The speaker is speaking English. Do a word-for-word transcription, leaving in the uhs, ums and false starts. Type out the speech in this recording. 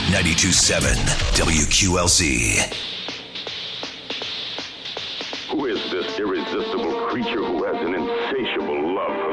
ninety-two point seven W Q L Z. Who is this irresistible creature who has an insatiable love for